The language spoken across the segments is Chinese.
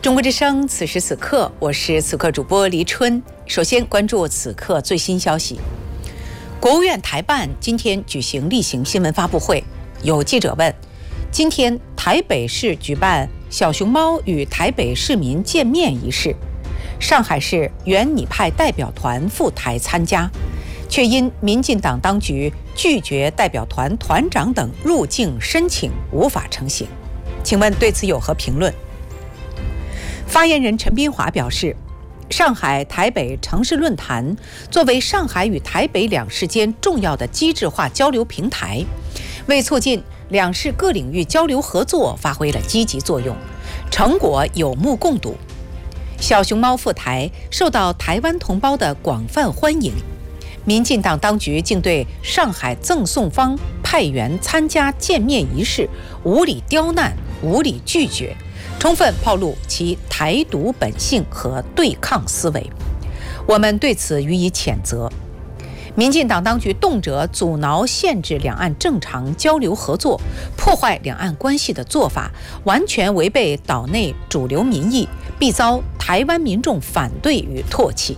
中国之声，此时此刻，我是此刻主播黎春。首先关注此刻最新消息。国务院台办今天举行例行新闻发布会，有记者问：今天台北市举办小熊猫与台北市民见面仪式，上海市原拟派代表团赴台参加，却因民进党当局拒绝代表团团长等入境申请，无法成行。请问对此有何评论？发言人陈斌华表示，上海台北城市论坛作为上海与台北两市间重要的机制化交流平台，为促进两市各领域交流合作发挥了积极作用，成果有目共睹。小熊猫赴台受到台湾同胞的广泛欢迎，民进党当局竟对上海赠送方派员参加见面仪式无理刁难、无理拒绝，充分暴露其台独本性和对抗思维，我们对此予以谴责。民进党当局动辄阻挠、限制两岸正常交流合作，破坏两岸关系的做法，完全违背岛内主流民意，必遭台湾民众反对与唾弃。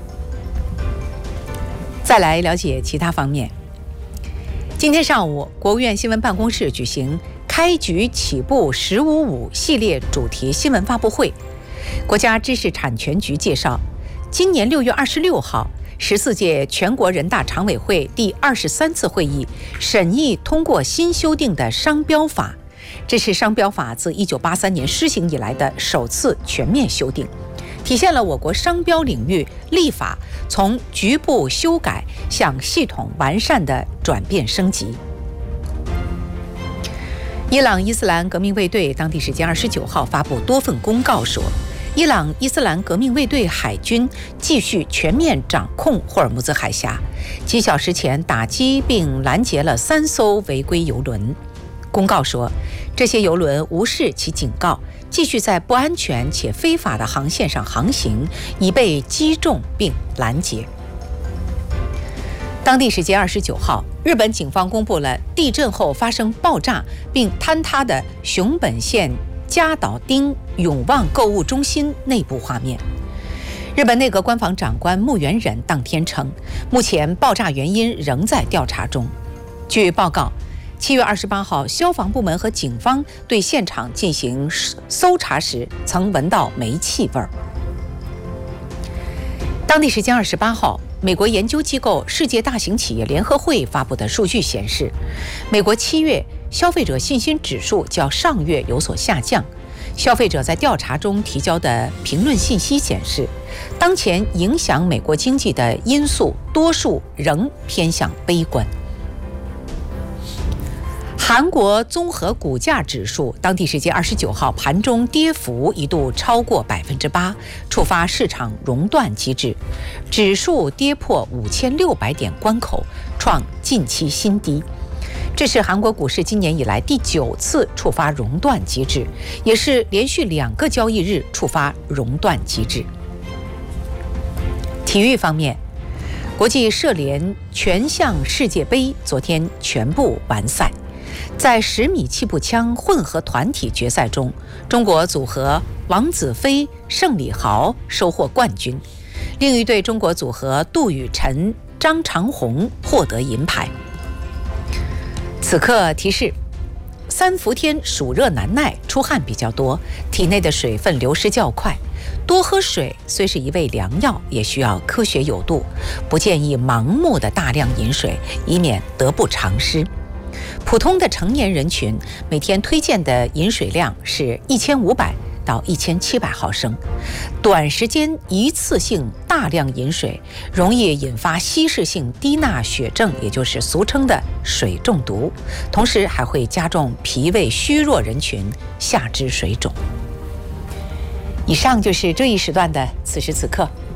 再来了解其他方面。今天上午，国务院新闻办公室举行开局起步“1055”系列主题新闻发布会。国家知识产权局介绍，今年6月26号，14届全国人大常委会第23次会议审议通过新修订的商标法，这是商标法自1983年施行以来的首次全面修订，体现了我国商标领域立法从局部修改向系统完善的转变升级。伊朗伊斯兰革命卫队当地时间29号发布多份公告说，伊朗伊斯兰革命卫队海军继续全面掌控霍尔木兹海峡，几小时前打击并拦截了3艘违规油轮。公告说，这些油轮无视其警告，继续在不安全且非法的航线上航行，已被击中并拦截。当地时间29号，日本警方公布了地震后发生爆炸并坍塌的熊本县加岛町永旺购物中心内部画面。日本内阁官房长官木原忍当天称，目前爆炸原因仍在调查中。据报告，7月28号，消防部门和警方对现场进行搜查时，曾闻到煤气味儿。当地时间28号，美国研究机构世界大型企业联合会发布的数据显示，美国7月消费者信心指数较上月有所下降。消费者在调查中提交的评论信息显示，当前影响美国经济的因素多数仍偏向悲观。韩国综合股价指数当地时间29号盘中跌幅一度超过8%，触发市场熔断机制，指数跌破5600点关口，创近期新低。这是韩国股市今年以来第9次触发熔断机制，也是连续2个交易日触发熔断机制。体育方面，国际射联全项世界杯昨天全部完赛。在10米气步枪混合团体决赛中，中国组合王子飞、盛礼豪收获冠军，另一对中国组合杜雨辰、张长虹获得银牌。此刻提示：3伏天暑热难耐，出汗比较多，体内的水分流失较快。多喝水虽是一味良药，也需要科学有度，不建议盲目的大量饮水，以免得不偿失。普通的成年人群每天推荐的饮水量是1500到1700毫升，短时间一次性大量饮水容易引发稀释性低钠血症，也就是俗称的水中毒，同时还会加重脾胃虚弱人群下肢水肿。以上就是这一时段的此时此刻。